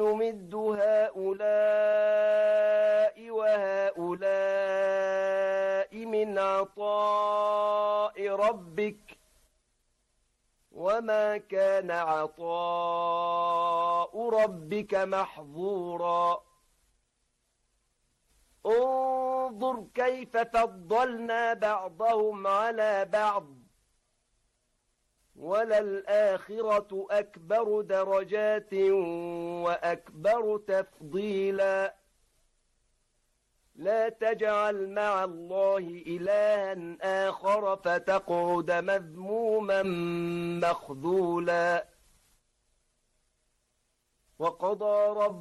نمد هؤلاء وهؤلاء من عطاء ربك وما كان عطاء ربك محظورا انظر كيف فضلنا بعضهم على بعض وللآخرة أكبر درجات وأكبر تفضيلا لا تجعل مع الله إلها آخر فتقعد مذموما مخذولا وقضى ربك